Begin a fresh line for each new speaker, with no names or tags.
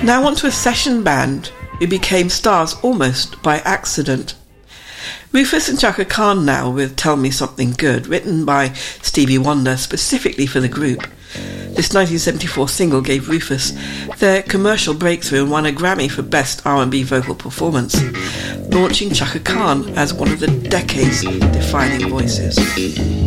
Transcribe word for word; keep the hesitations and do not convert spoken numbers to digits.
Now onto a session band who became stars almost by accident. Rufus and Chaka Khan now with Tell Me Something Good, written by Stevie Wonder specifically for the group. This nineteen seventy-four single gave Rufus their commercial breakthrough and won a Grammy for Best R and B Vocal Performance, launching Chaka Khan as one of the decade's defining voices.